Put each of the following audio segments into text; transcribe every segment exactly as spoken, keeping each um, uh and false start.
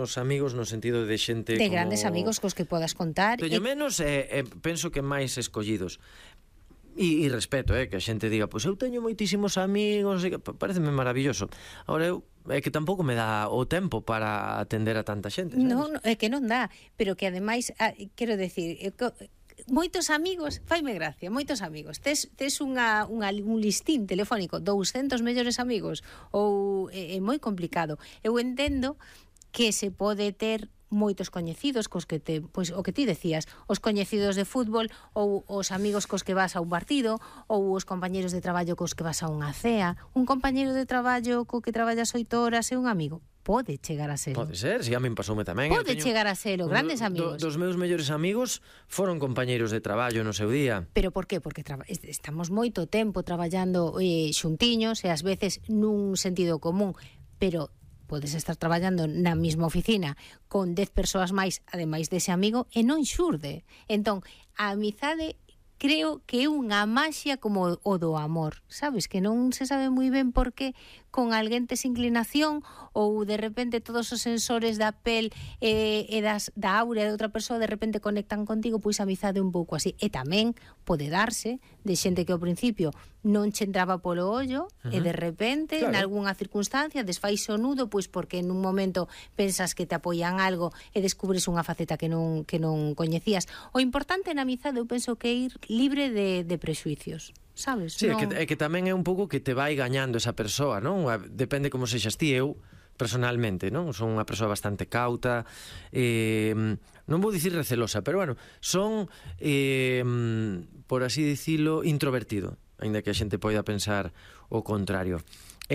menos amigos no sentido de xente de como... grandes amigos cos que podas contar. Teño e... menos e eh, eh, penso que máis escollidos. E, e respeto, eh, que a xente diga, pois eu teño moitísimos amigos, e pareceme maravilloso. Ahora eu é que tampouco me dá o tempo para atender a tanta xente, sabes? Non, é que non dá, pero que ademais, ah, quero decir, eu, moitos amigos, faime gracia, moitos amigos. Tes, tes unha, unha, un listín telefónico, douscentos mellores amigos, ou é, é moi complicado. Eu entendo que se pode ter moitos coñecidos cos que te, pois o que ti decías, os coñecidos de fútbol ou os amigos cos que vas a un partido ou os compañeros de traballo cos que vas a unha cea. Un compañeiro de traballo co que traballas oito horas é un amigo. Pode chegar a ser. Pode ser, si a min pasoume tamén. Pode chegar a ser, grandes amigos. Do, dos meus mellores amigos foron compañeiros de traballo no seu día. Pero por qué? Porque traba, estamos moito tempo traballando eh, xuntiños e ás veces nun sentido común, pero podes estar traballando na mesma oficina con dez persoas máis, ademais dese amigo, e non xurde. Entón, a amizade creo que é unha maxia como o do amor, sabes? Que non se sabe moi ben por que con alguén tes inclinación ou de repente todos os sensores da pel e, e das, da aura de outra persoa de repente conectan contigo, pois a amizade un pouco así. E tamén pode darse de xente que ao principio non che entraba polo ollo, uh-huh. e de repente, claro, en algunha circunstancia desfais o nudo, pois porque en un momento pensas que te apoian algo e descubres unha faceta que non, que non coñecías. O importante na amizade eu penso que é ir libre de, de prexuicios, sabes? Sí, non... é, que, é que tamén é un pouco que te vai gañando esa persoa, non? Depende como sexas ti. Eu personalmente, non? Son unha persoa bastante cauta, eh, non vou dicir recelosa, pero bueno, son, eh, por así dicilo, introvertido, aínda que a xente poida pensar o contrario.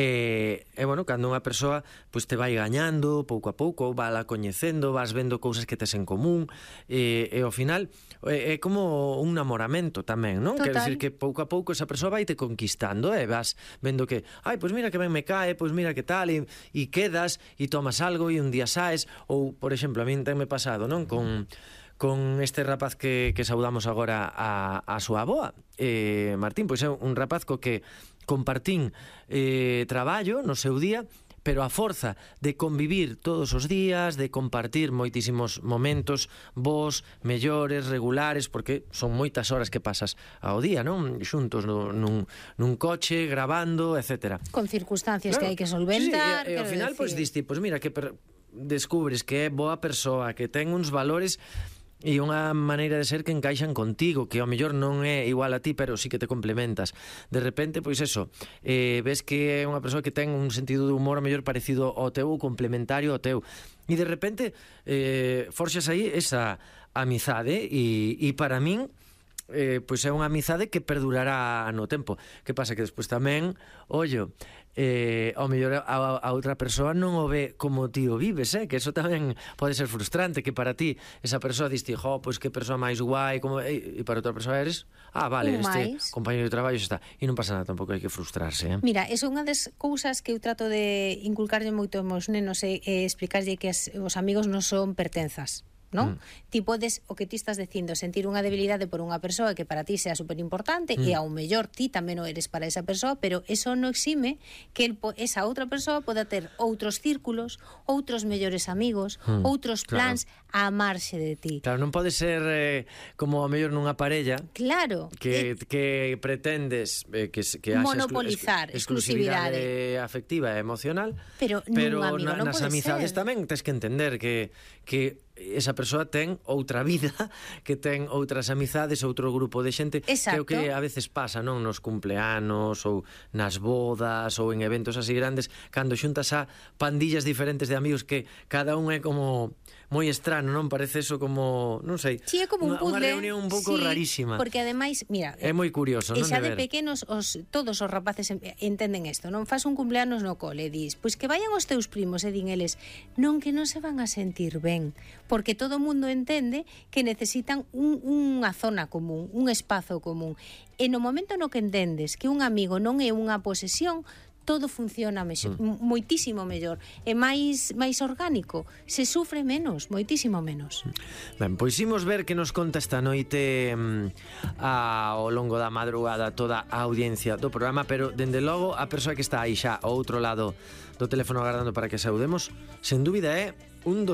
E, e bueno, cando unha persoa pois te vai gañando pouco a pouco, vala coñecendo, vas vendo cousas que tes en común, e, e ao final é, é como un namoramento tamén, non? Quer decir que pouco a pouco esa persoa vai te conquistando e vas vendo que, ai, pois mira que ben me cae, pois mira que tal, e, e quedas e tomas algo e un día saes, ou, por exemplo, a min tenme pasado, non? Con con este rapaz que, que saudamos agora a, a súa avoa, eh, Martín, pois é un rapaz co que compartín eh, traballo no seu día, pero a forza de convivir todos os días, de compartir moitísimos momentos vos, mellores, regulares, porque son moitas horas que pasas ao día, non? Xuntos no, nun, nun coche, grabando, etcétera. Con circunstancias, claro, que hai que Sí, solventar. sí, e, e ao final, pois, diste, pois mira, que per... descubres que é boa persoa, que ten uns valores e unha maneira de ser que encaixan contigo, que ao mellor non é igual a ti, pero sí que te complementas. De repente, pois eso, eh, ves que é unha persoa que ten un sentido de humor ao mellor parecido ao teu, complementario ao teu, e de repente eh, forxas aí esa amizade, e, e para min eh, pois é unha amizade que perdurará no tempo. Que pasa? Que despois tamén, ollo, eh, ao mellor a, a outra persoa non o ve como ti o vives, eh? Que eso tamén pode ser frustrante, que para ti esa persoa diste, jo, pois que persoa máis guai, como... e para outra persoa eres, ah, vale, un este máis compañeiro de traballo está, e non pasa nada, tampouco hai que frustrarse, eh? Mira, é unha das cousas que eu trato de inculcarlle moito aos meus nenos, e, e explicarlle que as, os amigos non son pertenzas, non? Mm. Ti podes, o que ti estás dicindo, sentir unha debilidade por unha persoa que para ti sea super importante, mm. e ao mellor ti tamén o eres para esa persoa, pero eso non exime que el, esa outra persoa poda ter outros círculos, outros mellores amigos, mm. outros plans, claro, a marxe de ti. Claro, non pode ser eh, como ao mellor nunha parella, claro, que, eh, que pretendes eh, que, que haxa monopolizar exclu exclusividade afectiva e emocional, pero, pero amigo, na, non nas pode amizades ser. tamén tes que entender que, que esa persoa ten outra vida, que ten outras amizades, outro grupo de xente. Exacto. Que o que a veces pasa, non, nos cumpleanos ou nas bodas ou en eventos así grandes, cando xuntas a pandillas diferentes de amigos que cada un é como moi estrano, non? Parece eso como, non sei, sí, é como un puzzle, unha reunión un pouco sí, rarísima. Porque ademais, mira, é moi curioso, non? E xa de, de pequenos os, todos os rapaces entenden isto, non? Fas un cumpleanos no cole, dis, pois que vayan os teus primos, e din eles, non, que non se van a sentir ben, porque todo o mundo entende que necesitan un, unha zona común, un espazo común. E no momento no que entendes que un amigo non é unha posesión, todo funciona mexo, mm. moitísimo mellor, e máis máis orgánico, se sufre menos, moitísimo menos. Ben, pois imos ver que nos conta esta noite mm, ao longo da madrugada toda a audiencia do programa, pero dende logo a persoa que está aí xa ao outro lado do teléfono agardando para que saudemos, sen dúbida é un dos